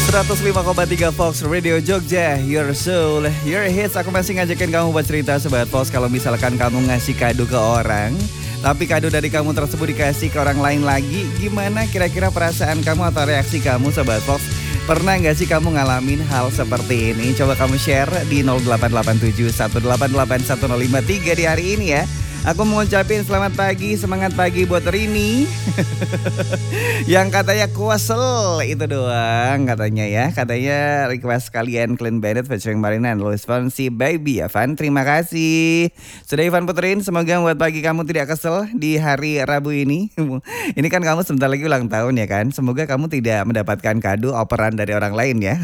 105,3 Fox Radio Jogja, Your Soul, Your Hits. Aku masih ngajakin kamu buat cerita Sobat Fox. Kalau misalkan kamu ngasih kado ke orang, tapi kado dari kamu tersebut dikasih ke orang lain lagi, gimana kira-kira perasaan kamu atau reaksi kamu Sobat Fox? Pernah gak sih kamu ngalamin hal seperti ini? Coba kamu share di 0887 1881053 di hari ini ya. Aku mau ngucapin selamat pagi, semangat pagi buat Rini yang katanya kuasel itu doang katanya ya. Katanya request kalian Clean Bandit featuring Marina and Louis Fonsi Baby ya Van. Terima kasih sudah Ivan puterin. Semoga buat pagi kamu tidak kesel di hari Rabu ini. Ini kan kamu sebentar lagi ulang tahun ya kan. Semoga kamu tidak mendapatkan kado operan dari orang lain ya.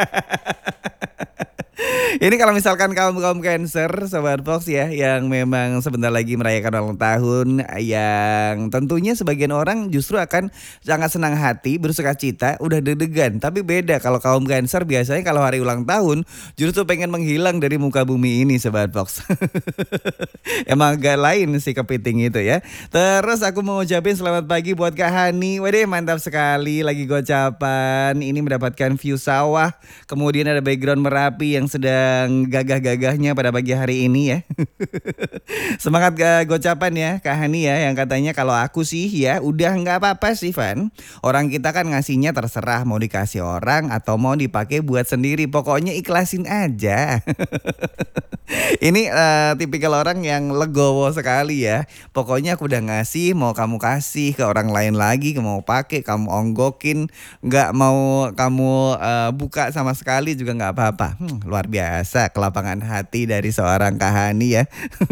Ini kalau misalkan kaum Cancer Sobat Fox ya, yang memang sebentar lagi merayakan ulang tahun, yang tentunya sebagian orang justru akan sangat senang hati, bersuka cita, udah deg-degan. Tapi beda kalau kaum Cancer, biasanya kalau hari ulang tahun justru pengen menghilang dari muka bumi ini Sobat Fox. Emang agak lain sih kepiting itu ya. Terus aku mau ucapin selamat pagi buat Kak Hani. Waduh mantap sekali lagi gocapan. Ini mendapatkan view sawah, kemudian ada background Merapi yang sedang gagah-gagahnya pada pagi hari ini ya. Semangat gocapan ya Kak Hani ya, yang katanya kalau aku sih ya udah nggak apa-apa sih Van. Orang kita kan ngasihnya terserah mau dikasih orang atau mau dipakai buat sendiri, pokoknya ikhlasin aja. Ini tipikal orang yang legowo sekali ya. Pokoknya aku udah ngasih, mau kamu kasih ke orang lain lagi, mau pakai kamu onggokin, nggak mau kamu buka sama sekali juga nggak apa-apa. Luar biasa kelapangan hati dari seorang Kak Hani ya.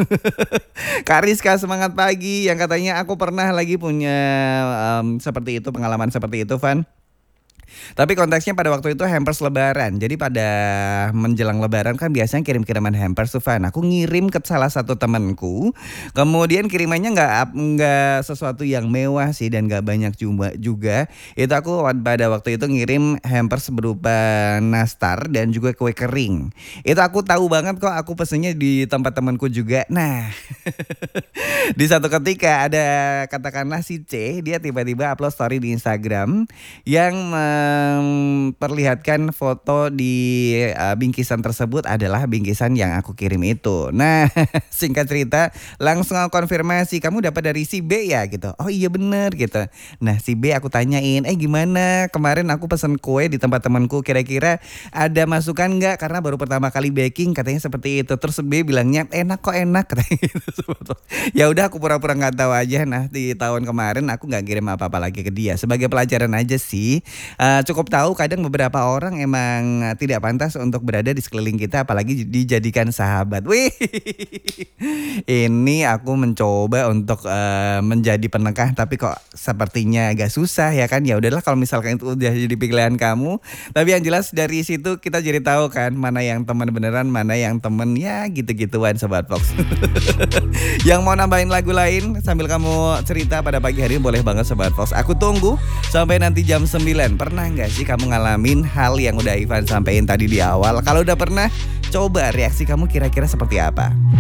Kak Rizka semangat pagi, yang katanya aku pernah lagi punya seperti itu, pengalaman seperti itu Van. Tapi konteksnya pada waktu itu hampers lebaran. Jadi pada menjelang lebaran kan biasanya kirim-kiriman hampers tuh Van. Aku ngirim ke salah satu temanku. Kemudian kirimannya nggak sesuatu yang mewah sih dan nggak banyak juga. Itu aku pada waktu itu ngirim hampers berupa nastar dan juga kue kering. Itu aku tahu banget kok, aku pesennya di tempat temanku juga. Nah, di satu ketika ada katakanlah si C, dia tiba-tiba upload story di Instagram yang memperlihatkan foto di bingkisan tersebut adalah bingkisan yang aku kirim itu. Nah, singkat cerita langsung aku konfirmasi, kamu dapat dari si B ya gitu. Oh iya bener gitu. Nah si B aku tanyain, gimana kemarin aku pesen kue di tempat temanku, kira-kira ada masukan nggak? Karena baru pertama kali baking katanya seperti itu. Terus B bilangnya enak kok, enak katanya gitu. Ya udah aku pura-pura nggak tahu aja. Nah di tahun kemarin aku nggak kirim apa-apa lagi ke dia sebagai pelajaran aja sih. Cukup tahu kadang beberapa orang emang tidak pantas untuk berada di sekeliling kita, apalagi dijadikan sahabat. Wih, ini aku mencoba untuk menjadi penengah, tapi kok sepertinya agak susah ya kan. Ya udahlah kalau misalkan itu udah jadi pilihan kamu. Tapi yang jelas dari situ kita jadi tahu kan mana yang teman beneran, mana yang temen ya gitu-gituan Sobat Fox. Yang mau nambahin lagu lain sambil kamu cerita pada pagi hari boleh banget Sobat Fox. Aku tunggu sampai nanti jam 9. Pernah gak sih kamu ngalamin hal yang udah Ivan sampein tadi di awal? Kalau udah pernah, coba reaksi kamu kira-kira seperti apa?